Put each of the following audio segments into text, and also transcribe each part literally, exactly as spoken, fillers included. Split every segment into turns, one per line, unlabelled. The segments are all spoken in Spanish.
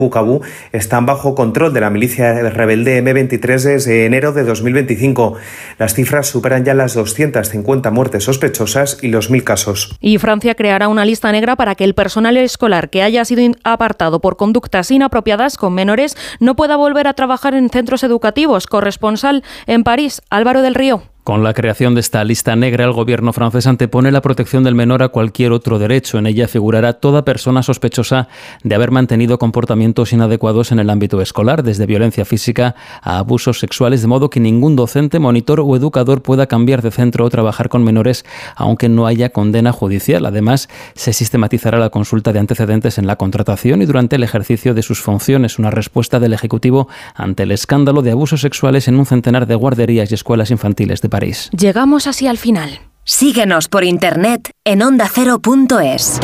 Bukavu están bajo control de la milicia rebelde eme veintitrés desde enero de dos mil veinticinco. Las cifras superan ya las doscientas cincuenta muertes sospechosas y los mil casos.
Y Francia creará una lista negra para que el personal escolar que haya sido apartado por conductas inapropiadas con menores no pueda volver a trabajar en centros educativos. Corresponsal en París, Álvaro del Río.
Con la creación de esta lista negra, el gobierno francés antepone la protección del menor a cualquier otro derecho. En ella figurará toda persona sospechosa de haber mantenido comportamientos inadecuados en el ámbito escolar, desde violencia física a abusos sexuales, de modo que ningún docente, monitor o educador pueda cambiar de centro o trabajar con menores, aunque no haya condena judicial. Además, se sistematizará la consulta de antecedentes en la contratación y durante el ejercicio de sus funciones, una respuesta del Ejecutivo ante el escándalo de abusos sexuales en un centenar de guarderías y escuelas infantiles de París.
Llegamos así al final.
Síguenos por internet en onda cero punto es.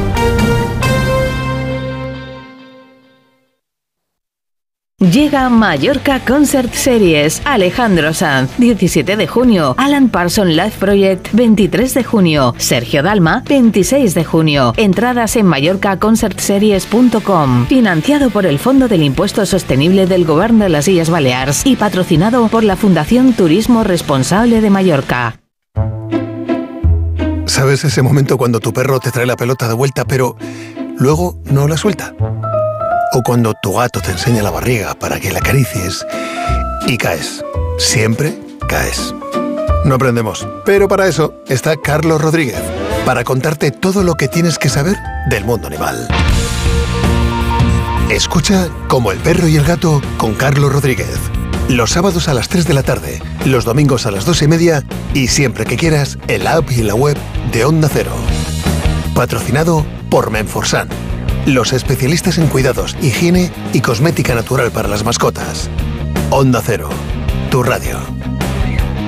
Llega Mallorca Concert Series. Alejandro Sanz, diecisiete de junio. Alan Parsons Live Project, veintitrés de junio. Sergio Dalma, veintiséis de junio. Entradas en mallorca concert series punto com. Financiado por el Fondo del Impuesto Sostenible del Govern de las Illes Balears y patrocinado por la Fundación Turismo Responsable de Mallorca.
¿Sabes ese momento cuando tu perro te trae la pelota de vuelta, pero luego no la suelta? O cuando tu gato te enseña la barriga para que la acaricies y caes. Siempre caes. No aprendemos, pero para eso está Carlos Rodríguez, para contarte todo lo que tienes que saber del mundo animal. Escucha Como el perro y el gato con Carlos Rodríguez. Los sábados a las tres de la tarde, los domingos a las dos y media y siempre que quieras en la app y en la web de Onda Cero. Patrocinado por Menforsan, los especialistas en cuidados, higiene y cosmética natural para las mascotas. Onda Cero, tu radio.